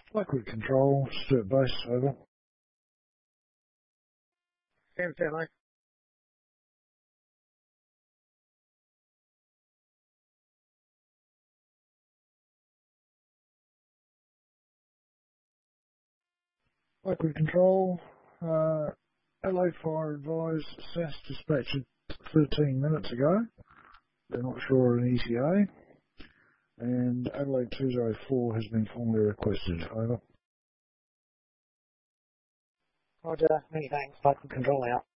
Liquid control, Sturt base, over. Same family. Liquid control, LA Fire advised SAS dispatched 13 minutes ago. They're not sure of an ETA. And Adelaide 204 has been formally requested, over. Roger, many thanks, liquid control out.